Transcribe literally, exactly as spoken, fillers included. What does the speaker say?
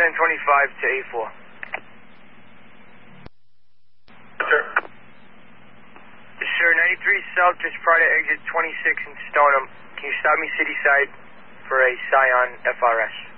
ten twenty-five to A four. Sir. Sir, ninety-three South, just prior to exit twenty-six in Stoneham. Can you stop me city side for a Scion F R S?